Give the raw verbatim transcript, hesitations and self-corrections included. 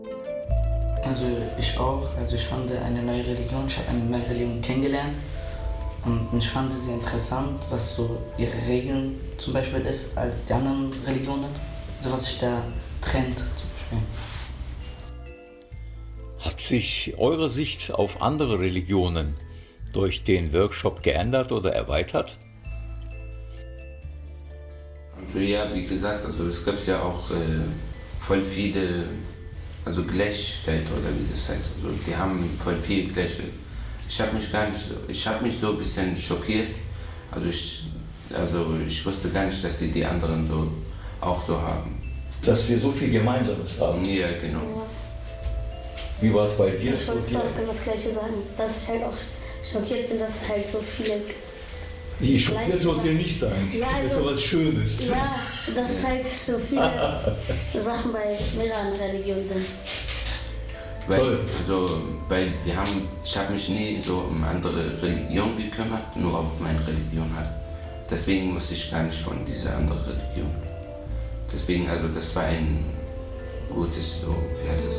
Also ich auch. Also ich fand eine neue Religion, ich habe eine neue Religion kennengelernt und ich fand sie interessant, was so ihre Regeln zum Beispiel ist als die anderen Religionen. Also was sich da trennt zum Beispiel. Hat sich eure Sicht auf andere Religionen durch den Workshop geändert oder erweitert? Also ja, wie gesagt, also es gibt ja auch äh, voll viele, also Gleichheit oder wie das heißt. Also die haben voll viel Gleichheit. Ich habe mich gar nicht, so, ich habe mich so ein bisschen schockiert. Also ich, also ich wusste gar nicht, dass die die anderen so auch so haben. Dass wir so viel Gemeinsames haben. Ja, genau. Ja. Wie war es bei dir? Ich wollte auch genau das Gleiche sagen, dass ich halt auch schockiert bin, dass halt so viele. Die schockiert soll ja nicht sein. Ja, das ist also, so was Schönes. Ja, dass es halt so viele Sachen bei mehreren Religionen sind. Weil, Toll. also, weil wir haben, ich habe mich nie so um andere Religion gekümmert, nur auf meine Religion halt. Deswegen wusste ich gar nicht von dieser anderen Religion. Deswegen, also das war ein gutes, so, wie heißt es?